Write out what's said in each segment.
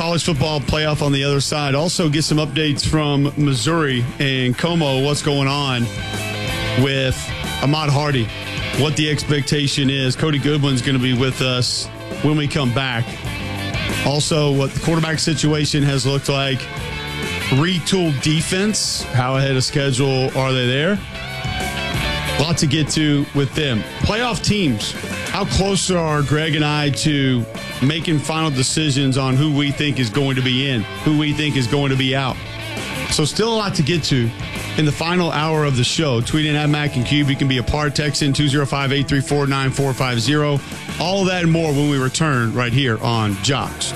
college football playoff on the other side. Also get some updates from Missouri and Como, what's going on with Ahmad Hardy, what the expectation is. Cody Goodwin's going to be with us when we come back. Also, what the quarterback situation has looked like. Retooled defense, how ahead of schedule are they there? Lot to get to with them. Playoff teams, how close are Greg and I to making final decisions on who we think is going to be in, who we think is going to be out? So still a lot to get to in the final hour of the show. Tweet in at Mac and Cube. You can be a part. Text in 205-834-9450. All of that and more when we return right here on Jocks.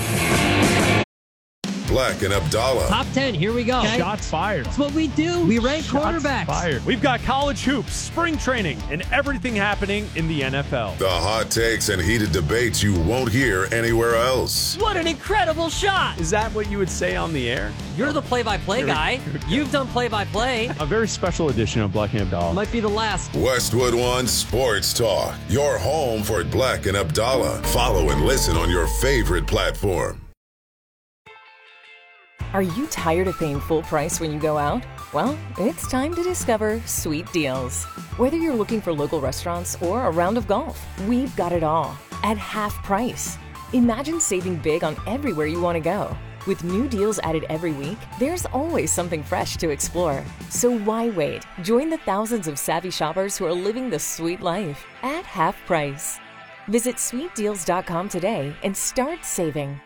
Black and Abdallah. Top 10, here we go. Okay. Shots fired. That's what we do. We rank quarterbacks. Fired. We've got college hoops, spring training, and everything happening in the NFL. The hot takes and heated debates you won't hear anywhere else. What an incredible shot. Is that what you would say on the air? You're the play-by-play guy. You've done play-by-play. A very special edition of Black and Abdallah. Might be the last. Westwood One Sports Talk. Your home for Black and Abdallah. Follow and listen on your favorite platform. Are you tired of paying full price when you go out? Well, it's time to discover Sweet Deals. Whether you're looking for local restaurants or a round of golf, we've got it all at half price. Imagine saving big on everywhere you want to go. With new deals added every week, there's always something fresh to explore. So why wait? Join the thousands of savvy shoppers who are living the sweet life at half price. Visit sweetdeals.com today and start saving.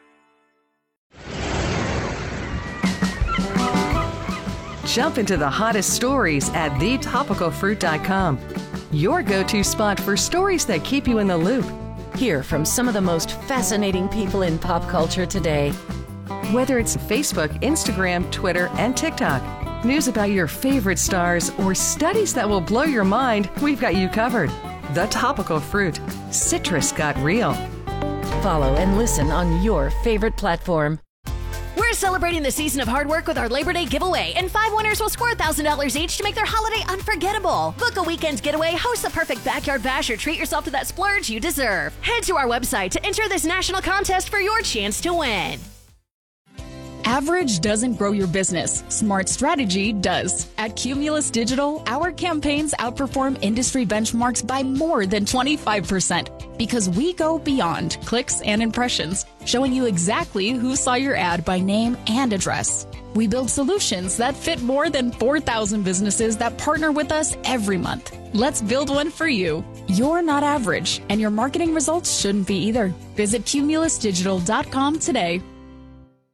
Jump into the hottest stories at thetopicalfruit.com. Your go-to spot for stories that keep you in the loop. Hear from some of the most fascinating people in pop culture today. Whether it's Facebook, Instagram, Twitter, and TikTok, news about your favorite stars, or studies that will blow your mind, we've got you covered. The Topical Fruit. Citrus got real. Follow and listen on your favorite platform. We're celebrating the season of hard work with our Labor Day giveaway, and 5 winners will score $1,000 each to make their holiday unforgettable. Book a weekend getaway, host the perfect backyard bash, or treat yourself to that splurge you deserve. Head to our website to enter this national contest for your chance to win. Average doesn't grow your business. Smart strategy does. At Cumulus Digital, our campaigns outperform industry benchmarks by more than 25% because we go beyond clicks and impressions, showing you exactly who saw your ad by name and address. We build solutions that fit more than 4,000 businesses that partner with us every month. Let's build one for you. You're not average, and your marketing results shouldn't be either. Visit cumulusdigital.com today.